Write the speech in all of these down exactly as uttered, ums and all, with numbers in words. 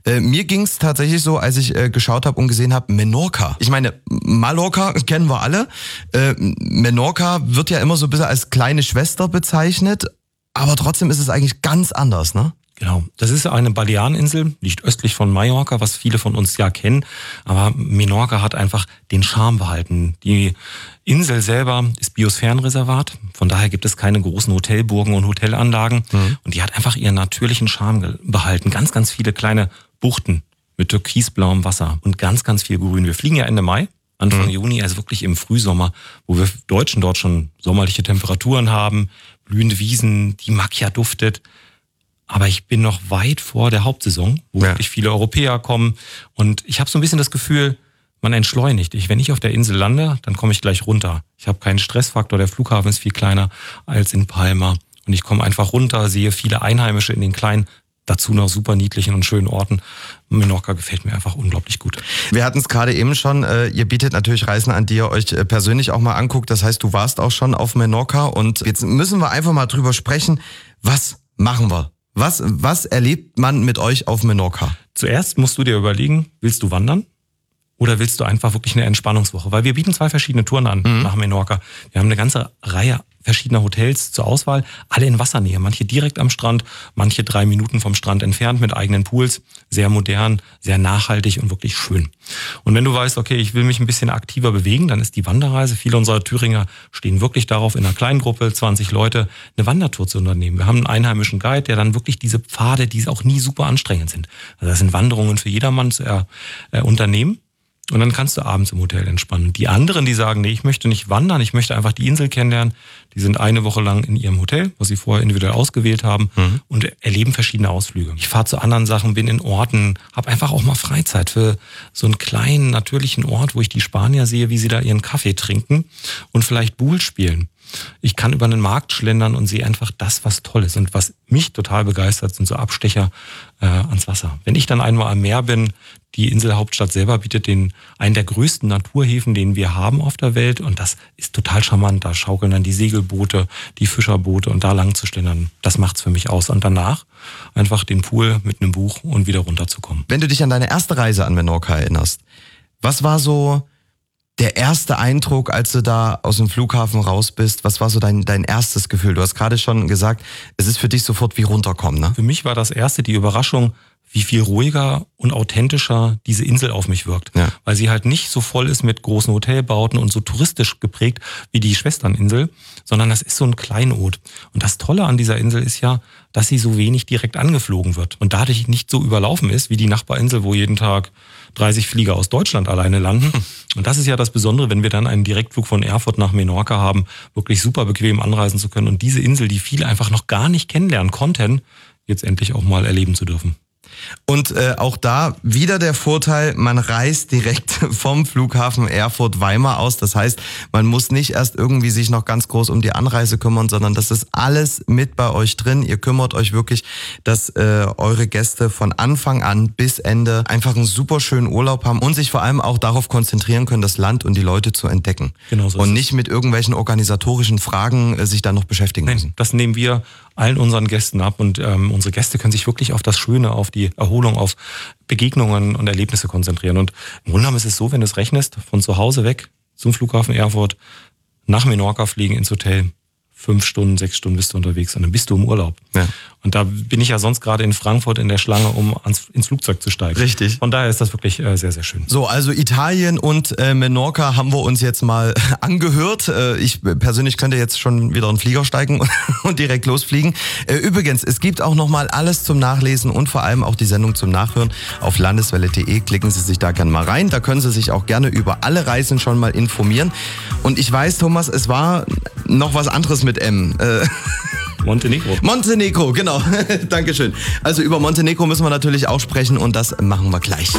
Äh, mir ging es tatsächlich so, als ich äh, geschaut habe und gesehen habe, Menorca. Ich meine, Mallorca kennen wir alle. Äh, Menorca wird ja immer so ein bisschen als kleine Schwester bezeichnet, aber trotzdem ist es eigentlich ganz anders, ne? Genau, das ist eine Baleareninsel, liegt östlich von Mallorca, was viele von uns ja kennen. Aber Menorca hat einfach den Charme behalten. Die Insel selber ist Biosphärenreservat, von daher gibt es keine großen Hotelburgen und Hotelanlagen. Mhm. Und die hat einfach ihren natürlichen Charme behalten. Ganz, ganz viele kleine Buchten mit türkisblauem Wasser und ganz, ganz viel Grün. Wir fliegen ja Ende Mai, Anfang mhm. Juni, also wirklich im Frühsommer, wo wir Deutschen dort schon sommerliche Temperaturen haben, blühende Wiesen, die Macchia duftet. Aber ich bin noch weit vor der Hauptsaison, wo ja. wirklich viele Europäer kommen. Und ich habe so ein bisschen das Gefühl, man entschleunigt. Ich, wenn ich auf der Insel lande, dann komme ich gleich runter. Ich habe keinen Stressfaktor, der Flughafen ist viel kleiner als in Palma. Und ich komme einfach runter, sehe viele Einheimische in den kleinen, dazu noch super niedlichen und schönen Orten. Menorca gefällt mir einfach unglaublich gut. Wir hatten es gerade eben schon, äh, ihr bietet natürlich Reisen an, die ihr euch äh, persönlich auch mal anguckt. Das heißt, du warst auch schon auf Menorca. Und jetzt müssen wir einfach mal drüber sprechen, was machen wir? Was, was erlebt man mit euch auf Menorca? Zuerst musst du dir überlegen, willst du wandern oder willst du einfach wirklich eine Entspannungswoche? Weil wir bieten zwei verschiedene Touren an mhm. nach Menorca. Wir haben eine ganze Reihe verschiedener Hotels zur Auswahl, alle in Wassernähe. Manche direkt am Strand, manche drei Minuten vom Strand entfernt mit eigenen Pools. Sehr modern, sehr nachhaltig und wirklich schön. Und wenn du weißt, okay, ich will mich ein bisschen aktiver bewegen, dann ist die Wanderreise, viele unserer Thüringer stehen wirklich darauf, in einer kleinen Gruppe, zwanzig Leute, eine Wandertour zu unternehmen. Wir haben einen einheimischen Guide, der dann wirklich diese Pfade, die auch nie super anstrengend sind. Also das sind Wanderungen für jedermann zu äh, äh, unternehmen. Und dann kannst du abends im Hotel entspannen. Die anderen, die sagen, nee, ich möchte nicht wandern, ich möchte einfach die Insel kennenlernen, die sind eine Woche lang in ihrem Hotel, was sie vorher individuell ausgewählt haben mhm. und erleben verschiedene Ausflüge. Ich fahre zu anderen Sachen, bin in Orten, habe einfach auch mal Freizeit für so einen kleinen, natürlichen Ort, wo ich die Spanier sehe, wie sie da ihren Kaffee trinken und vielleicht Buhl spielen. Ich kann über einen Markt schlendern und sehe einfach das, was toll ist. Und was mich total begeistert, sind so Abstecher äh, ans Wasser. Wenn ich dann einmal am Meer bin, die Inselhauptstadt selber bietet den einen der größten Naturhäfen, den wir haben auf der Welt. Und das ist total charmant. Da schaukeln dann die Segelboote, die Fischerboote und da lang zu schlendern, das macht's für mich aus. Und danach einfach den Pool mit einem Buch und wieder runterzukommen. Wenn du dich an deine erste Reise an Menorca erinnerst, was war so der erste Eindruck, als du da aus dem Flughafen raus bist? Was war so dein, dein erstes Gefühl? Du hast gerade schon gesagt, es ist für dich sofort wie runterkommen, ne? Für mich war das erste die Überraschung, wie viel ruhiger und authentischer diese Insel auf mich wirkt. Ja. Weil sie halt nicht so voll ist mit großen Hotelbauten und so touristisch geprägt wie die Schwesterninsel, sondern das ist so ein Kleinod. Und das Tolle an dieser Insel ist ja, dass sie so wenig direkt angeflogen wird und dadurch nicht so überlaufen ist wie die Nachbarinsel, wo jeden Tag dreißig Flieger aus Deutschland alleine landen. Und das ist ja das Besondere, wenn wir dann einen Direktflug von Erfurt nach Menorca haben, wirklich super bequem anreisen zu können und diese Insel, die viele einfach noch gar nicht kennenlernen konnten, jetzt endlich auch mal erleben zu dürfen. Und äh, auch da wieder der Vorteil, man reist direkt vom Flughafen Erfurt-Weimar aus. Das heißt, man muss nicht erst irgendwie sich noch ganz groß um die Anreise kümmern, sondern das ist alles mit bei euch drin. Ihr kümmert euch wirklich, dass äh, eure Gäste von Anfang an bis Ende einfach einen super schönen Urlaub haben und sich vor allem auch darauf konzentrieren können, das Land und die Leute zu entdecken. Genau so. Und nicht mit irgendwelchen organisatorischen Fragen äh, sich dann noch beschäftigen Nein, müssen. Das nehmen wir allen unseren Gästen ab und ähm, unsere Gäste können sich wirklich auf das Schöne, auf die Erholung, auf Begegnungen und Erlebnisse konzentrieren. Und im Grunde genommen ist es so, wenn du es rechnest, von zu Hause weg zum Flughafen Erfurt, nach Menorca fliegen ins Hotel, fünf Stunden, sechs Stunden bist du unterwegs und dann bist du im Urlaub. Ja. Und da bin ich ja sonst gerade in Frankfurt in der Schlange, um ans, ins Flugzeug zu steigen. Richtig. Von daher ist das wirklich äh, sehr, sehr schön. So, also Italien und äh, Menorca haben wir uns jetzt mal angehört. Äh, ich persönlich könnte jetzt schon wieder in den Flieger steigen und direkt losfliegen. Äh, übrigens, es gibt auch nochmal alles zum Nachlesen und vor allem auch die Sendung zum Nachhören auf landeswelle punkt de. Klicken Sie sich da gerne mal rein. Da können Sie sich auch gerne über alle Reisen schon mal informieren. Und ich weiß, Thomas, es war noch was anderes mit M. Äh, Montenegro. Montenegro, genau. Dankeschön. Also über Montenegro müssen wir natürlich auch sprechen und das machen wir gleich.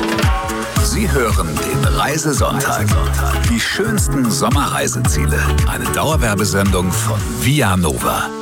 Sie hören den Reisesonntag. Die schönsten Sommerreiseziele. Eine Dauerwerbesendung von Via Nova.